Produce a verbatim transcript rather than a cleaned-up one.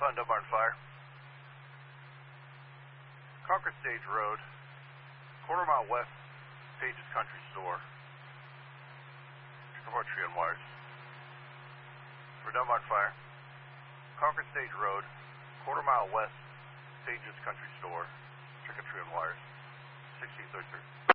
Find Dunbar Fire. Concord Stage Road, quarter mile west, Page's Country Store. Check about tree on wires. For Dunbar Fire. Concord Stage Road, quarter mile west, Page's Country Store. Check a tree on wires. sixteen thirty-three.